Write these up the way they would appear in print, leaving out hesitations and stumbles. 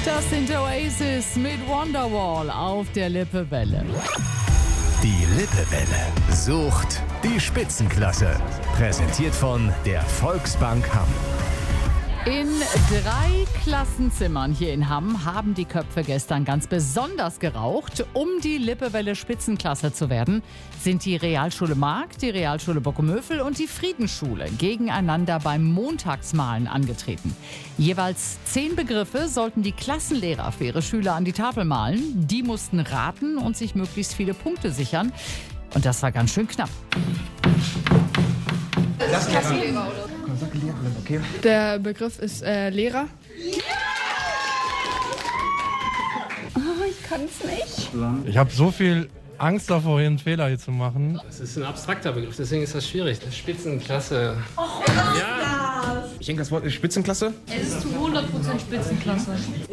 Das sind Oasis mit Wonderwall auf der Lippewelle. Die Lippewelle sucht die Spitzenklasse. Präsentiert von der Volksbank Hamm. In 3 Klassenzimmern hier in Hamm haben die Köpfe gestern ganz besonders geraucht. Um die Lippewelle Spitzenklasse zu werden, sind die Realschule Mark, die Realschule Bockumövel und die Friedensschule gegeneinander beim Montagsmalen angetreten. Jeweils 10 Begriffe sollten die Klassenlehrer für ihre Schüler an die Tafel malen. Die mussten raten und sich möglichst viele Punkte sichern. Und das war ganz schön knapp. Klassenlehrer, oder? Okay. Der Begriff ist Lehrer. Oh, ich kann es nicht. Ich habe so viel Angst davor, hier einen Fehler hier zu machen. Das ist ein abstrakter Begriff, deswegen ist das schwierig. Das Spitzenklasse. Ich denke, das Wort ist Spitzenklasse. Es ist zu 100% Spitzenklasse.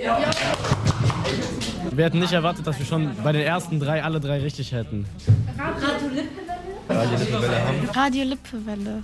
Wir hätten nicht erwartet, dass wir schon bei den ersten 3 alle 3 richtig hätten. Radio Lippewelle.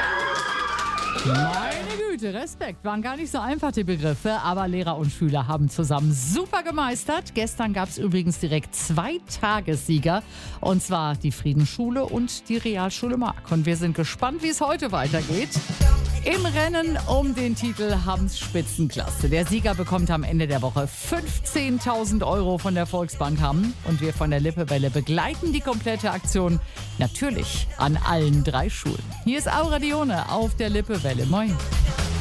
Meine Güte, Respekt. Waren gar nicht so einfach, die Begriffe, aber Lehrer und Schüler haben zusammen super gemeistert. Gestern gab es übrigens direkt 2 Tagessieger, und zwar die Friedensschule und die Realschule Mark. Und wir sind gespannt, wie es heute weitergeht. Im Rennen um den Titel Hamms Spitzenklasse. Der Sieger bekommt am Ende der Woche 15.000 € von der Volksbank Hamm. Und wir von der Lippewelle begleiten die komplette Aktion natürlich an allen 3 Schulen. Hier ist Aura Dione auf der Lippewelle. Moin.